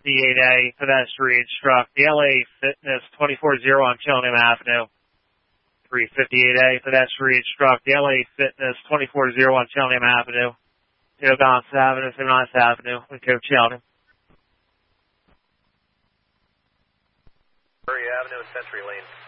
358A pedestrian struck the LA Fitness 240 on Cheltenham Avenue. 358A pedestrian struck the LA Fitness 240 on Cheltenham Avenue. Gons Avenue, 79th Avenue, in Coach Cheltenham. Murray Avenue and Century Lane.